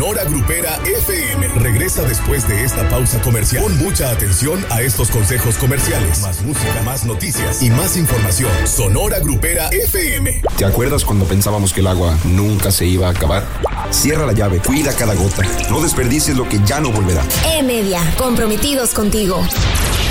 Sonora Grupera FM regresa después de esta pausa comercial. Pon mucha atención a estos consejos comerciales. Más música, más noticias y más información. Sonora Grupera FM. ¿Te acuerdas cuando pensábamos que el agua nunca se iba a acabar? Cierra la llave, cuida cada gota. No desperdicies lo que ya no volverá. E-Media, comprometidos contigo.